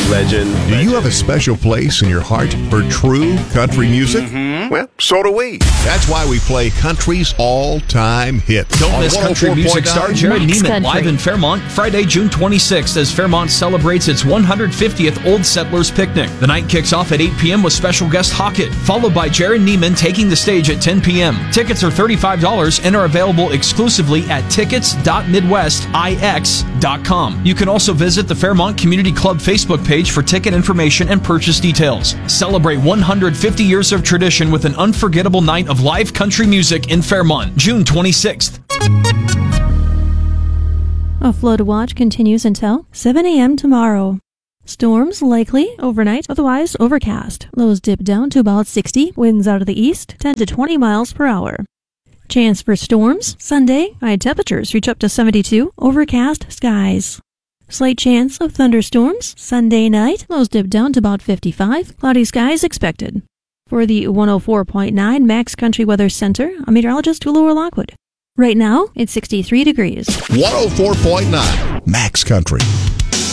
Legend. Do you have a special place in your heart for true country music? Well, so do we. That's why we play country's all-time hits. Don't On miss country music 104.9. star Jared Max Neiman Country. live in Fairmont Friday, June 26th as Fairmont celebrates its 150th Old Settlers Picnic. The night kicks off at 8 p.m. with special guest Hockett, followed by Jared Neiman taking the stage at 10 p.m. Tickets are $35 and are available exclusively at tickets.midwestix.com. You can also visit the Fairmont Community Club Facebook page for ticket information and purchase details. Celebrate 150 years of tradition with an unforgettable night of live country music in Fairmont, June 26th. A flood watch continues until 7 a.m. tomorrow. Storms likely overnight, otherwise overcast. Lows dip down to about 60. Winds out of the east, 10 to 20 miles per hour. Chance for storms Sunday. High temperatures reach up to 72. Overcast skies. Slight chance of thunderstorms Sunday night. Lows dip down to about 55. Cloudy skies expected. For the 104.9 Max Country Weather Center, I'm meteorologist Laura Lockwood. Right now, it's 63 degrees. 104.9 Max Country.